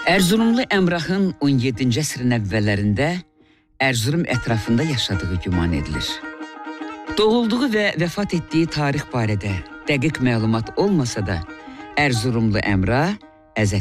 Ərzurumlu Əmrahın 17-ci əsrin əvvəllərində Ərzurum ətrafında yaşadığı güman edilir. Doğulduğu və vəfat etdiyi tarix barədə dəqiq məlumat olmasa da, Ərzurumlu Əmrah